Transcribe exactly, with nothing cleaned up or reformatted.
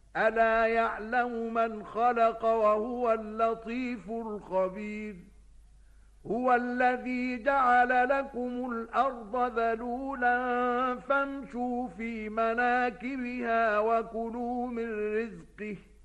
ألا يعلم من خلق وهو اللطيف الخبير. هو الذي جعل لكم الأرض ذلولا فامشوا في مناكبها وكلوا من رزقه